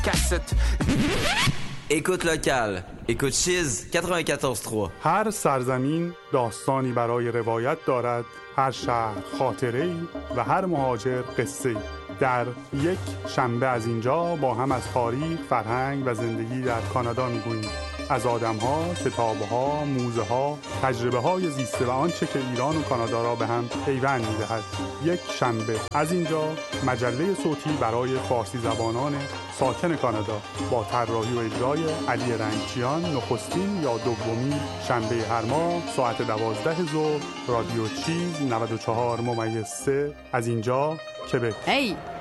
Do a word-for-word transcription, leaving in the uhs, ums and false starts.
cassette. Écoute locale. Écoute Chiz quatre-vingt-quatorze trois. هر سرزمین داستانی برای روایت دارد، هر شهر خاطره‌ای و هر مهاجر قصه‌ای. در یک شنبه از اینجا با هم از تاریخ، فرهنگ و زندگی در کانادا می‌گوییم. از آدم‌ها، کتاب‌ها، موزه‌ها، تجربه‌های زیسته و آنچه که ایران و کانادا را به هم پیوند می‌دهد. یک شنبه از اینجا، مجله صوتی برای فارسی زبانان ساکن کانادا با طراحی و اجرای علی رنگچیان، نخستین یا دومین شنبه هر ماه ساعت دوازده ظهر. رادیو چیز نود و چهار ممیز سه از اینجا کبک. هی